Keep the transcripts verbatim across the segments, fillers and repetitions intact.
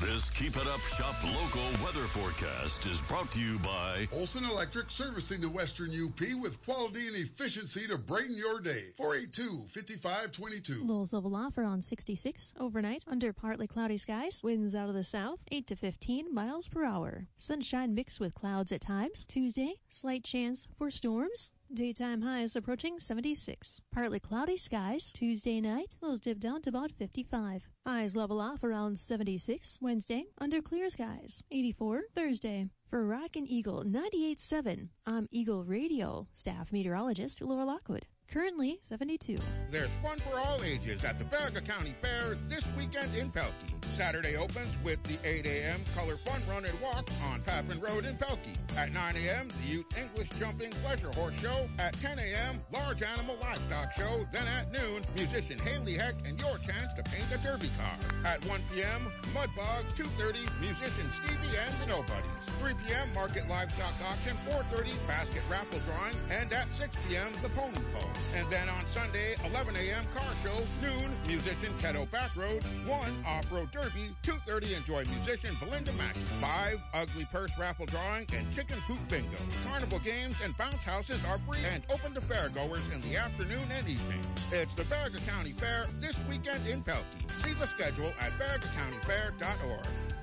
This Keep It Up Shop local weather forecast is brought to you by Olson Electric, servicing the Western U P with quality and efficiency to brighten your day. four eight two, five five two two. Lows level offer on sixty-six overnight under partly cloudy skies. Winds out of the south, eight to fifteen miles per hour. Sunshine mixed with clouds at times. Tuesday, slight chance for storms. Daytime highs approaching seventy-six. Partly cloudy skies. Tuesday night, lows dip down to about fifty-five. Highs level off around seventy-six. Wednesday, under clear skies. eighty-four Thursday. For Rock and Eagle ninety-eight point seven, I'm Eagle Radio staff meteorologist Laura Lockwood. Currently seventy-two. There's fun for all ages at the Farragut County Fair this weekend in Pelkey. Saturday opens with the eight a.m. Color Fun Run and Walk on Papin Road in Pelkey. At nine a.m., the Youth English Jumping Pleasure Horse Show. At ten a.m., Large Animal Livestock Show. Then at noon, musician Haley Heck and your chance to paint a derby car. At one p.m., Mud Bogs. two thirty, musician Stevie and the Nobodies. three p.m., Market Livestock Auction. four thirty, basket raffle drawing. And at six p.m., the Pony Pole. And then on Sunday, eleven a.m., car show. Noon, musician Kettle Backroad. one, Off-Road Derby. two thirty, enjoy musician Belinda Mackey. five, Ugly Purse raffle drawing and chicken coop bingo. Carnival games and bounce houses are free and open to fairgoers in the afternoon and evening. It's the Farragut County Fair this weekend in Pelkey. See the schedule at farragut county fair dot org.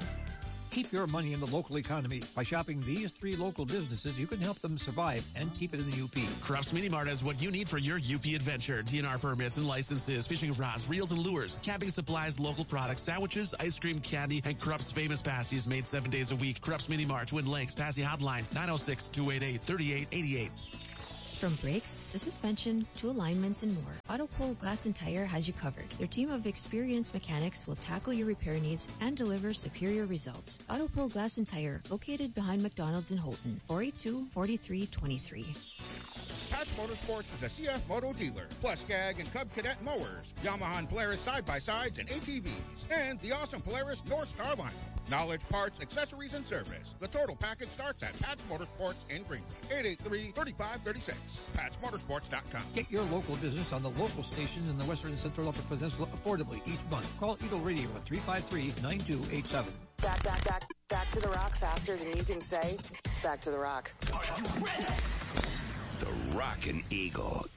Keep your money in the local economy. By shopping these three local businesses, you can help them survive and keep it in the U P. Krupp's Mini Mart has what you need for your U P adventure. D N R permits and licenses, fishing rods, reels and lures, camping supplies, local products, sandwiches, ice cream, candy, and Krupp's famous pasties made seven days a week. Krupp's Mini Mart, Twin Lakes, Passy Hotline, nine oh six, two eight eight, three eight eight eight. From brakes to suspension to alignments and more, AutoPole Glass and Tire has you covered. Their team of experienced mechanics will tackle your repair needs and deliver superior results. AutoPole Glass and Tire, located behind McDonald's in Houghton, four eight two, four three two three. Patch Motorsports is a C F Moto dealer, plus Skag and Cub Cadet mowers, Yamaha and Polaris side-by-sides and A T Vs, and the awesome Polaris North Star lineup. Knowledge, parts, accessories, and service. The total package starts at Patch Motorsports in Greenville. eight eight three, three five three six. patch motorsports dot com. Get your local business on the local stations in the Western and Central Upper Peninsula affordably each month. Call Eagle Radio at three five three, nine two eight seven. Back, back, back, back to the rock faster than you can say. Back to the rock. The Rockin' Eagle